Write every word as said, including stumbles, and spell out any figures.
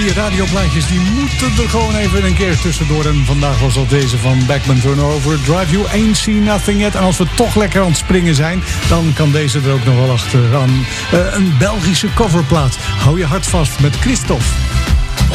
die radioplaatjes die moeten er gewoon even een keer tussendoor. En vandaag was dat deze van Backman Turnover. Drive You Ain't Seen Nothing Yet. En als we toch lekker aan het springen zijn, dan kan deze er ook nog wel achteraan. Uh, een Belgische coverplaat. Hou je hart vast met Christophe.